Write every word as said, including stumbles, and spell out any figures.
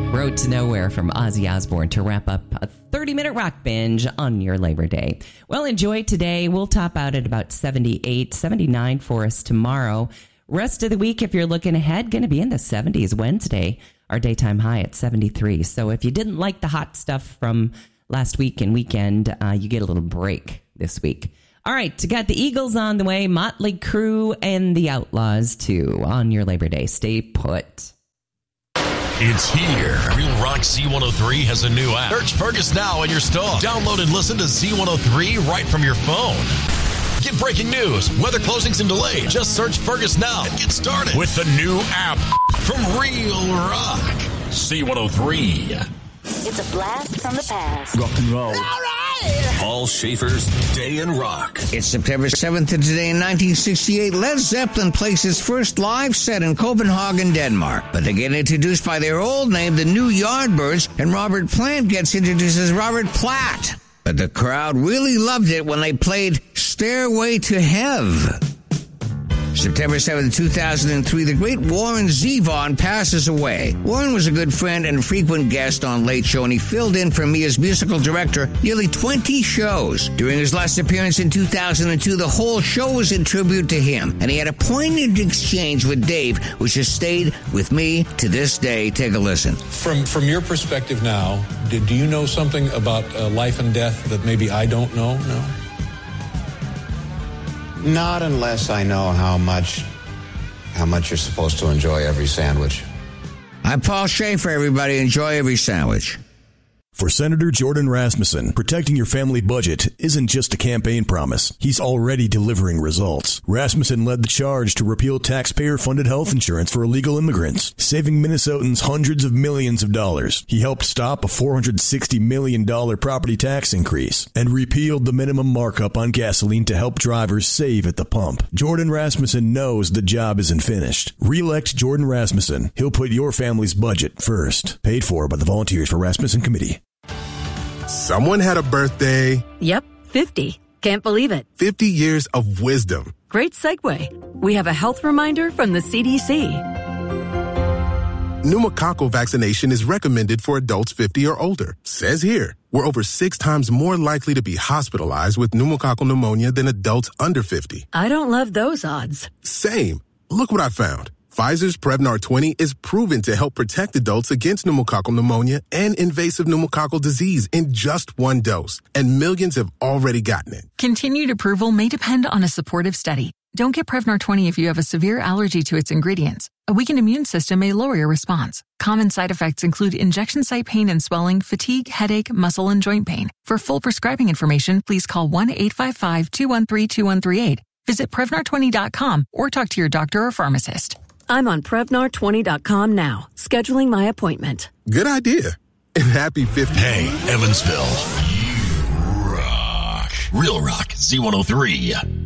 Road to Nowhere from Ozzy Osbourne to wrap up a thirty-minute rock binge on your Labor Day. Well, enjoy today. We'll top out at about seventy-eight, seventy-nine for us tomorrow. Rest of the week, if you're looking ahead, going to be in the seventies. Wednesday, our daytime high at seventy-three. So if you didn't like the hot stuff from last week and weekend, uh, you get a little break this week. All right, got the Eagles on the way, Motley Crue, and the Outlaws, too, on your Labor Day. Stay put. It's here. Real Rock Z one oh three has a new app. Search Fergus now in your store. Download and listen to Z one oh three right from your phone. Get breaking news, weather closings and delays. Just search Fergus now and get started with the new app from Real Rock Z one oh three. It's a blast from the past. Rock and roll. All right. Paul Schaefer's Day in Rock. It's September seventh, and today in nineteen sixty-eight, Led Zeppelin plays its first live set in Copenhagen, Denmark. But they get introduced by their old name, the New Yardbirds, and Robert Plant gets introduced as Robert Platt. But the crowd really loved it when they played Stairway to Heaven. September seventh, two thousand three, the great Warren Zevon passes away. Warren was a good friend and frequent guest on Late Show, and he filled in for me as musical director nearly twenty shows. During his last appearance in two thousand two, the whole show was in tribute to him, and he had a poignant exchange with Dave, which has stayed with me to this day. Take a listen. From from your perspective now, do, do you know something about uh, life and death that maybe I don't know? No? Not unless I know how much how much you're supposed to enjoy every sandwich. I'm Paul Schaefer, everybody. Enjoy every sandwich. For Senator Jordan Rasmussen, protecting your family budget isn't just a campaign promise. He's already delivering results. Rasmussen led the charge to repeal taxpayer-funded health insurance for illegal immigrants, saving Minnesotans hundreds of millions of dollars. He helped stop a four hundred sixty million dollars property tax increase and repealed the minimum markup on gasoline to help drivers save at the pump. Jordan Rasmussen knows the job isn't finished. Re-elect Jordan Rasmussen. He'll put your family's budget first. Paid for by the Volunteers for Rasmussen Committee. Someone had a birthday. Yep, fifty. Can't believe it. fifty years of wisdom. Great segue. We have a health reminder from the C D C. Pneumococcal vaccination is recommended for adults fifty or older. Says here, we're over six times more likely to be hospitalized with pneumococcal pneumonia than adults under fifty. I don't love those odds. Same. Look what I found. Pfizer's Prevnar twenty is proven to help protect adults against pneumococcal pneumonia and invasive pneumococcal disease in just one dose, and millions have already gotten it. Continued approval may depend on a supportive study. Don't get Prevnar twenty if you have a severe allergy to its ingredients. A weakened immune system may lower your response. Common side effects include injection site pain and swelling, fatigue, headache, muscle, and joint pain. For full prescribing information, please call one eight five five, two one three, two one three eight. Visit Prevnar twenty dot com or talk to your doctor or pharmacist. I'm on Prevnar twenty dot com now, scheduling my appointment. Good idea. And happy fiftieth. Hey, Evansville. You rock. Real Rock Z one oh three.